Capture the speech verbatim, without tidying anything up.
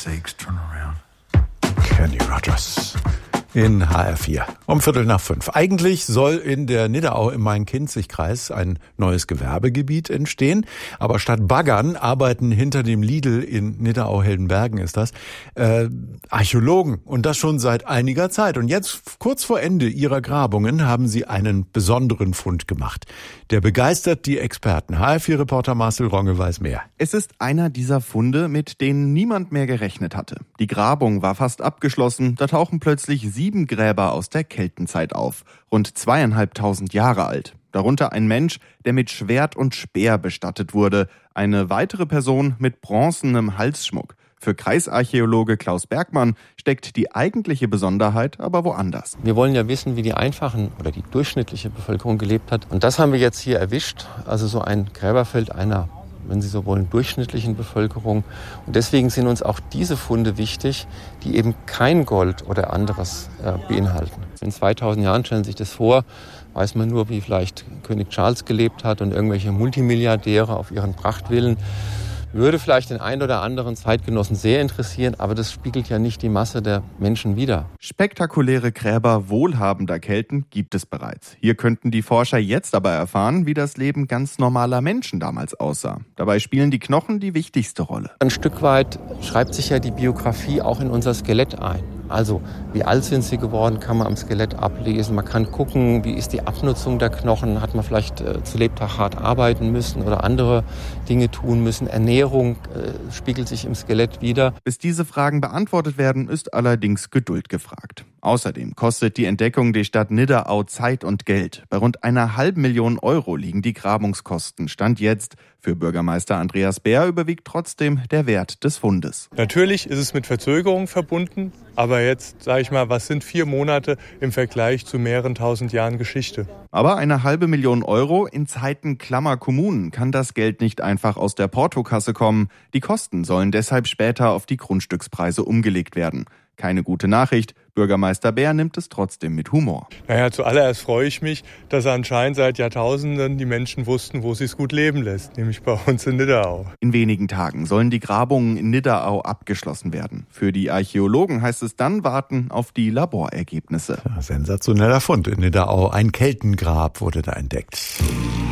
sakes, turn around. Kenny Rogers in H R vier um Viertel nach fünf. Eigentlich soll in der Nidderau im Main-Kinzig-Kreis ein neues Gewerbegebiet entstehen. Aber statt Baggern arbeiten hinter dem Lidl in Nidderau-Heldenbergen ist das, äh, Archäologen. Und das schon seit einiger Zeit. Und jetzt, kurz vor Ende ihrer Grabungen, haben sie einen besonderen Fund gemacht. Der begeistert die Experten. H R vier-Reporter Marcel Ronge weiß mehr. Es ist einer dieser Funde, mit denen niemand mehr gerechnet hatte. Die Grabung war fast abgeschlossen. Da tauchen plötzlich sieben Gräber aus der Keltenzeit auf. Rund zweieinhalbtausend Jahre alt. Darunter ein Mensch, der mit Schwert und Speer bestattet wurde. Eine weitere Person mit bronzenem Halsschmuck. Für Kreisarchäologe Klaus Bergmann steckt die eigentliche Besonderheit aber woanders. Wir wollen ja wissen, wie die einfachen oder die durchschnittliche Bevölkerung gelebt hat. Und das haben wir jetzt hier erwischt. Also so ein Gräberfeld einer, wenn Sie so wollen, durchschnittlichen Bevölkerung. Und deswegen sind uns auch diese Funde wichtig, die eben kein Gold oder anderes äh, beinhalten. In zweitausend Jahren, stellen Sie sich das vor, weiß man nur, wie vielleicht König Charles gelebt hat und irgendwelche Multimilliardäre auf ihren Prachtvillen. Würde vielleicht den einen oder anderen Zeitgenossen sehr interessieren, aber das spiegelt ja nicht die Masse der Menschen wider. Spektakuläre Gräber wohlhabender Kelten gibt es bereits. Hier könnten die Forscher jetzt aber erfahren, wie das Leben ganz normaler Menschen damals aussah. Dabei spielen die Knochen die wichtigste Rolle. Ein Stück weit schreibt sich ja die Biografie auch in unser Skelett ein. Also, wie alt sind sie geworden, kann man am Skelett ablesen. Man kann gucken, wie ist die Abnutzung der Knochen. Hat man vielleicht äh, zu Lebtag hart arbeiten müssen oder andere Dinge tun müssen. Ernährung äh, spiegelt sich im Skelett wider. Bis diese Fragen beantwortet werden, ist allerdings Geduld gefragt. Außerdem kostet die Entdeckung die Stadt Nidderau Zeit und Geld. Bei rund einer halben Million Euro liegen die Grabungskosten. Stand jetzt. Für Bürgermeister Andreas Bär überwiegt trotzdem der Wert des Fundes. Natürlich ist es mit Verzögerung verbunden, aber jetzt, sage ich mal, was sind vier Monate im Vergleich zu mehreren tausend Jahren Geschichte? Aber eine halbe Million Euro in Zeiten klammer Kommunen kann das Geld nicht einfach aus der Portokasse kommen. Die Kosten sollen deshalb später auf die Grundstückspreise umgelegt werden. Keine gute Nachricht. Bürgermeister Bär nimmt es trotzdem mit Humor. Naja, zuallererst freue ich mich, dass anscheinend seit Jahrtausenden die Menschen wussten, wo sie es gut leben lässt, nämlich bei uns in Nidderau. In wenigen Tagen sollen die Grabungen in Nidderau abgeschlossen werden. Für die Archäologen heißt es dann warten auf die Laborergebnisse. Ja, sensationeller Fund in Nidderau. Ein Keltengrab wurde da entdeckt.